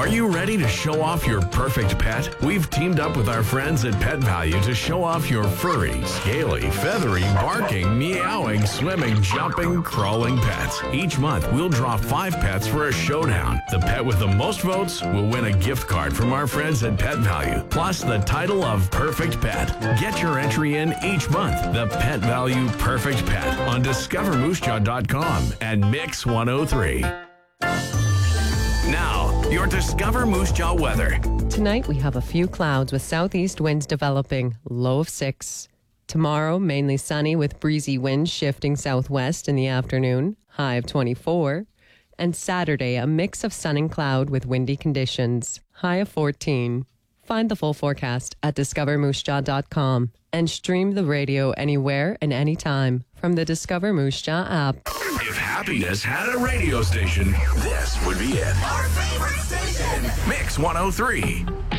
Are you ready to show off your perfect pet? We've teamed up with our friends at Pet Value to show off your furry, scaly, feathery, barking, meowing, swimming, jumping, crawling pets. Each month, we'll draw 5 pets for a showdown. The pet with the most votes will win a gift card from our friends at Pet Value, plus the title of Perfect Pet. Get your entry in each month. The Pet Value Perfect Pet on DiscoverMooseJaw.com and Mix 103. Now, your Discover Moose Jaw weather. Tonight, we have a few clouds with southeast winds developing, low of 6. Tomorrow, mainly sunny with breezy winds shifting southwest in the afternoon, high of 24. And Saturday, a mix of sun and cloud with windy conditions, high of 14. Find the full forecast at DiscoverMooseJaw.com and stream the radio anywhere and anytime from the Discover Moose Jaw app. If happiness had a radio station, this would be it. Our favorite station, Mix 103.